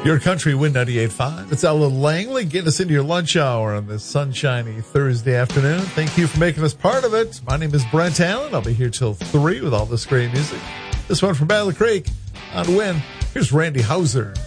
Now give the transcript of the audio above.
Your Country Wind 98.5. It's Ellen Langley getting us into your lunch hour on this sunshiny Thursday afternoon. Thank you for making us part of it. My name is Brent Allen. I'll be here till 3 with all this great music. This one from Battle Creek on Wind. Here's Randy Houser.